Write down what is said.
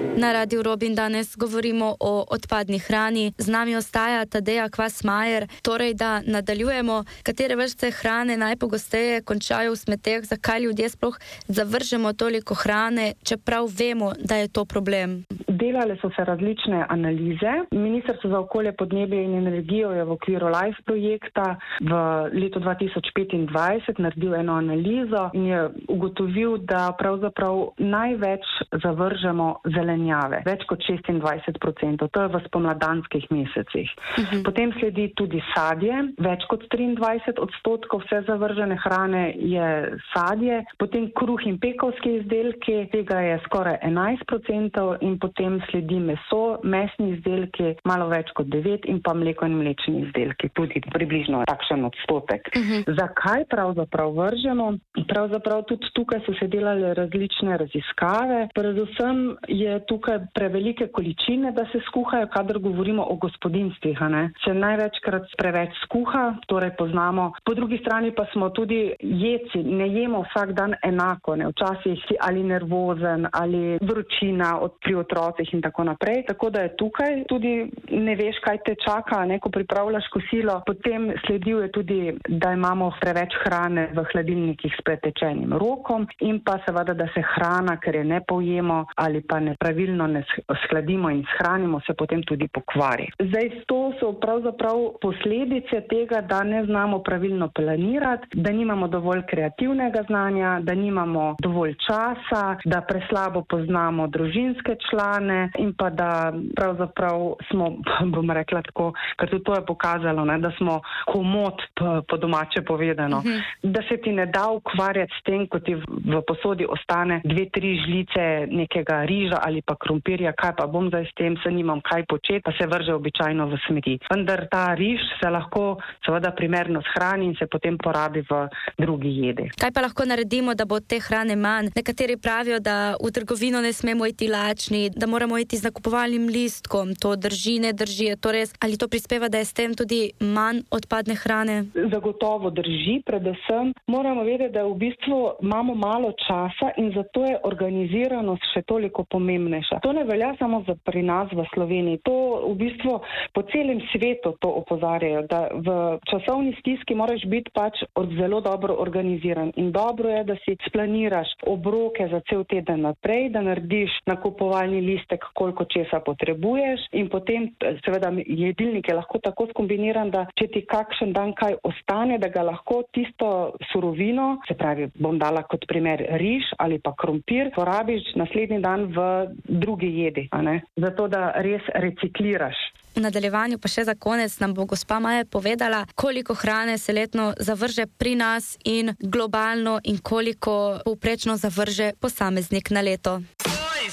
Na Radiu Robin danes govorimo o odpadni hrani. Z nami ostaja Tadeja Kvas-Majer. Torej, da nadaljujemo, katere vrste hrane najpogosteje končajo v smeteh, zakaj ljudje sploh zavržemo toliko hrane, čeprav vemo, da je to problem. Delale so se različne analize. Ministrstvo za okolje, podnebje in energijo je v okviru LIFE projekta v letu 2025 naredil eno analizo in je ugotovil, da pravzaprav največ zavržemo zelenjave, več kot 26%, to je v spomladanskih mesecih. Potem sledi tudi sadje, več kot 23% vse zavržene hrane je sadje, potem kruh in pekovski izdelki, tega je skoraj 11% in potem sledi meso, mesni izdelki, malo več kot 9% in pa mleko in mlečni izdelki, tudi približno takšen odstotek. Zakaj pravzaprav vržemo? Pravzaprav tudi tukaj so se delale različne raziskave, predvsem je tukaj prevelike količine, da se skuhajo, kadar govorimo o gospodinjstvih, se največkrat preveč skuha, torej poznamo. Po drugi strani pa smo tudi jedci, ne jemo vsak dan enako, včasih si ali nervozen ali vročina pri otrocih in tako naprej, tako da je tukaj tudi ne veš, kaj te čaka, ko pripravljaš kosilo. Potem sledil je tudi, da imamo preveč hrane v hladilnikih s pretečenim rokom in pa seveda, da se hrana, ker je ne pojemo ali pa nepravilno ne shladimo in shranimo, se potem tudi pokvari. Zdaj, to so pravzaprav posledice tega, da ne znamo pravilno planirati, da nimamo dovolj kreativnega znanja, da nimamo dovolj časa, da preslabo poznamo družinske člane in pa da pravzaprav smo, bom rekla tako, ker tudi to je pokazalo, da smo komot, po domače povedano, da se ti ne da ukvarjati s tem, ko ti v posodi ostane 2-3 žlice nekega riža ali pa krompirja, kaj pa bom zdaj s tem, se nimam kaj početi, pa se vrže običajno v smeti. Vendar ta riž se lahko seveda primerno shrani in se potem porabi v drugi jedi. Kaj pa lahko naredimo, da bo te hrane manj? Nekateri pravijo, da v trgovino ne smemo iti lačni, da moramo iti z nakupovalnim listkom. To drži, ne drži, je to res? Ali to prispeva, da je s tem tudi manj odpadne hrane? Zagotovo drži, predvsem moramo vedeti, da v bistvu imamo malo časa in zato je organiziranost še toliko pomembnejša. To ne velja samo za pri nas v Sloveniji. To v bistvu po celem svetu to opozarjajo, da v časovni stiski moraš biti pač zelo dobro organiziran in dobro je, da si splaniraš obroke za cel teden naprej, da narediš nakupovalni listek, koliko česa potrebuješ in potem seveda jedilnik je lahko tako skombiniran, da če ti kakšen dan kaj ostane, da ga lahko tisto surovino, se pravi, bom dala kot primer riž ali pa krompir, porabiš naslednji dan v drugi jedi, zato da res recikliraš. V nadaljevanju pa še za konec nam bo gospa Maja povedala, koliko hrane se letno zavrže pri nas in globalno in koliko povprečno zavrže posameznik na leto.